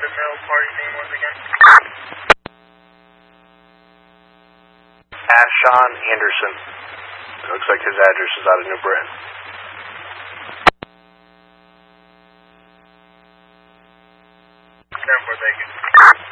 the male party name was again? Sean Anderson. It looks like his address is out of New Britain. Thank you.